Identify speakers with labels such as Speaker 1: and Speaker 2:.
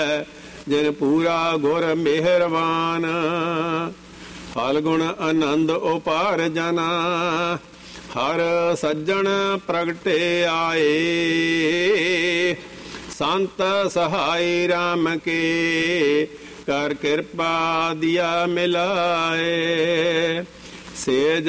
Speaker 1: ਜਿਨ ਪੂਰਾ ਗੁਰ ਮਿਹਰਬਾਨ। ਫਲਗੁਣ ਆਨੰਦ ਉਪਾਰ ਜਨਾ ਹਰ ਸੱਜਣ ਪ੍ਰਗਟੇ ਆਏ। ਸੰਤ ਸਹਾਈ ਰਾਮ ਕੇ ਕਰ ਕਿਰਪਾ ਦਿਆ ਮਿਲਾਏ। ਸੇਜ